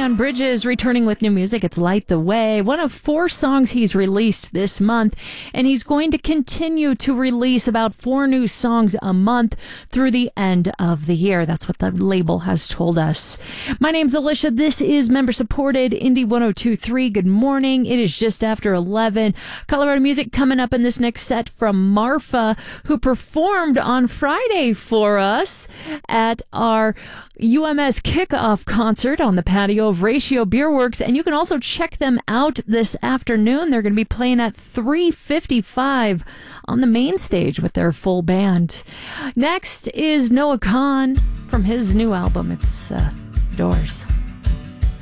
Leon Bridges returning with new music. It's Light the Way, one of 4 songs he's released this month, and he's going to continue to release about 4 new songs a month through the end of the year. That's what the label has told us. My name's Alicia. This is member-supported Indie 102.3. Good morning. It is just after 11. Colorado music coming up in this next set from Marfa, who performed on Friday for us at our UMS kickoff concert on the patio of Ratio Beer Works, and you can also check them out this afternoon. They're going to be playing at 3:55 on the main stage with their full band. Next is Noah Kahan from his new album. It's Doors.